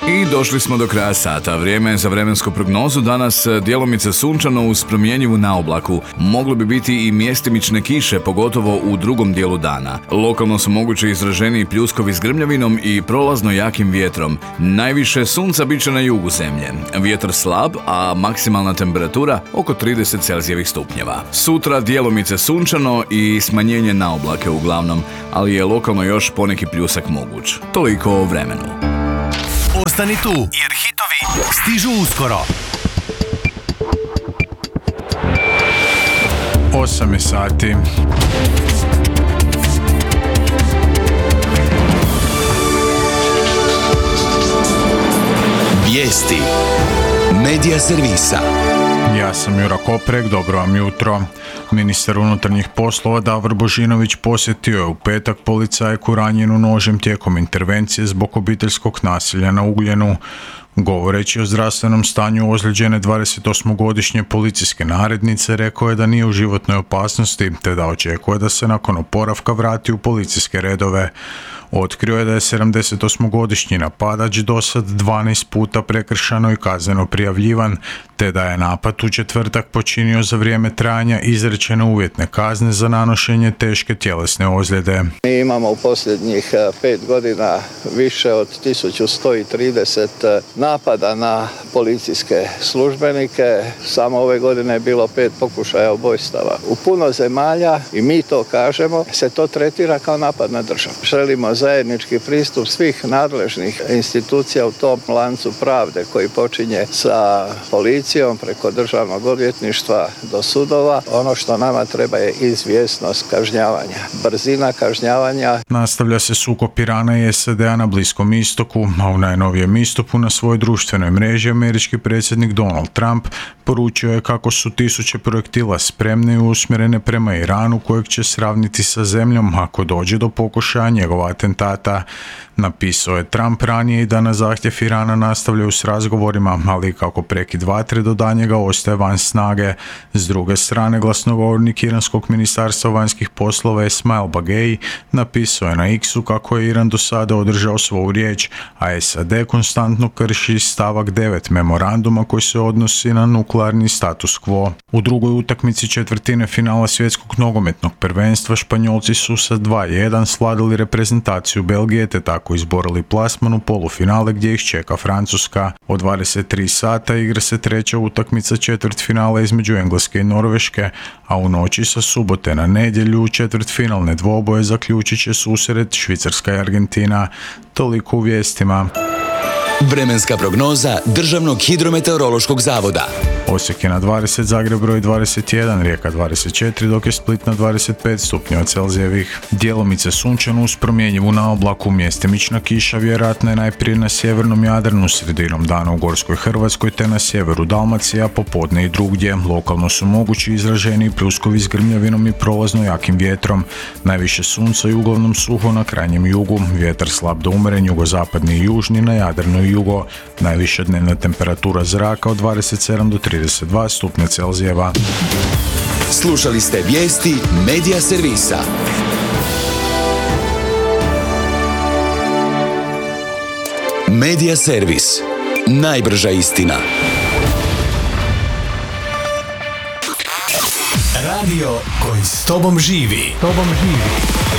I došli smo do kraja sata. Vrijeme je za vremensku prognozu. Danas djelomice sunčano uz promjenjivu naoblaku. Moglo bi biti i mjestimične kiše, pogotovo u drugom dijelu dana. Lokalno su mogući izraženiji pljuskovi s grmljavinom i prolazno jakim vjetrom. Najviše sunca bit će na jugu zemlje. Vjetar slab, a maksimalna temperatura oko 30 Celzijevih stupnjeva. Sutra djelomice sunčano i smanjenje naoblake uglavnom, ali je lokalno još poneki pljusak moguć. Toliko o vremenu. Ostani tu, jer hitovi stižu uskoro. 8 je sati. Vijesti Medija servisa. Ja sam Jura Koprek, dobro vam jutro. Ministar unutarnjih poslova Davor Božinović posjetio je u petak policajku ranjenu nožem tijekom intervencije zbog obiteljskog nasilja na Ugljenu. Govoreći o zdravstvenom stanju ozlijeđene 28-godišnje policijske narednice, rekao je da nije u životnoj opasnosti, te da očekuje da se nakon oporavka vrati u policijske redove. Otkrio je da je 78-godišnji napadač dosad 12 puta prekršano i kazneno prijavljivan, te da je napad u četvrtak počinio za vrijeme trajanja izrečene uvjetne kazne za nanošenje teške tjelesne ozljede. Mi imamo u posljednjih 5 godina više od 1130 napada na policijske službenike. Samo ove godine je bilo 5 pokušaja ubojstava. U puno zemalja, i mi to kažemo, se to tretira kao napad na državu. Želimo zajednički pristup svih nadležnih institucija u tom lancu pravde koji počinje sa policijom preko državnog odvjetništva do sudova. Ono što nama treba je izvjesnost kažnjavanja, brzina kažnjavanja. Nastavlja se sukob Irana i SAD-a na Bliskom istoku, a u najnovijem istupu na svojoj društvenoj mreži američki predsjednik Donald Trump poručio je kako su tisuće projektila spremne i usmjerene prema Iranu, kojeg će sravniti sa zemljom ako dođe do pokušaja njegova atentata. Napisao je Trump ranije i da na zahtjev Irana nastavljaju s razgovorima, ali kako prekid vatre do danjega ostaje van snage. S druge strane, glasnogovornik iranskog ministarstva vanjskih poslova Esmail Bagei napisao je na X-u kako je Iran do sada održao svoju riječ, a SAD konstantno krši stavak 9 memoranduma koji se odnosi na nuklearni status quo. U drugoj utakmici četvrtine finala svjetskog nogometnog prvenstva Španjolci su sa 2:1 sladili reprezentaciju Belgije te tako izborili plasman u polufinale gdje ih čeka Francuska. Od 23 sata igra se treća utakmica četvrtfinala između Engleske i Norveške, a u noći sa subote na nedjelju četvrtfinalne dvoboje zaključit će susret Švicarska i Argentina. Toliko u vijestima. Vremenska prognoza Državnog hidrometeorološkog zavoda. Osijek je na 20, Zagreb broj 21, Rijeka 24, dok je Split na 25 stupnjeva Celzijevih. Djelomice sunčano uz promjenjivu naoblaku, mjestimična kiša vjerojatno je najprije na sjevernom Jadranu, sredinom dana u Gorskoj Hrvatskoj te na sjeveru Dalmacije, a popodne i drugdje. Lokalno su mogući izraženi pljuskovi s grmljavinom i prolazno jakim vjetrom. Najviše sunca i uglavnom suho na krajnjem jugu, vjetar slab do umeren, jugozapadni i južni, na Jadranu i jugo. Najviša dnevna temperatura zraka od 27 do 32 stupnja Celzijeva. Slušali ste vijesti Medija servisa. Medija servis. Najbrža istina. Radio koji s tobom živi.